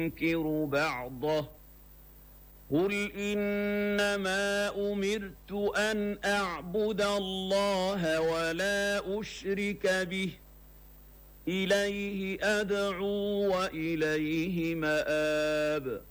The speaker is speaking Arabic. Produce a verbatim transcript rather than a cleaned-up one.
ينكر بعضه قل إنما أمرت أن أعبد الله ولا أشرك به إليه أدعو وإليه مآب.